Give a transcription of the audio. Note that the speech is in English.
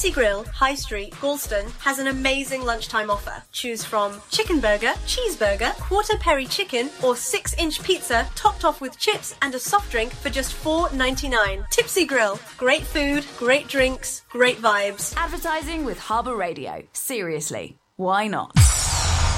Tipsy Grill, High Street, Galston, has an amazing lunchtime offer. Choose from chicken burger, cheeseburger, quarter peri chicken, or 6-inch pizza topped off with chips and a soft drink for just $4.99. Tipsy Grill. Great food, great drinks, great vibes. Advertising with Harbour Radio. Seriously, why not?